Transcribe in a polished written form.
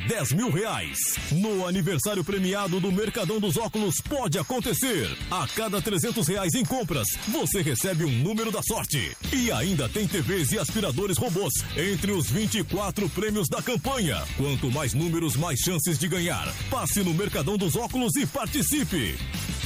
R$10.000. No aniversário premiado do Mercadão dos Óculos pode acontecer. A cada R$300 em compras, você recebe um número da sorte. E ainda tem TVs e aspiradores robôs entre os 24 prêmios da campanha. Quanto mais números, mais chances de ganhar. Passe no Mercadão dos Óculos e participe.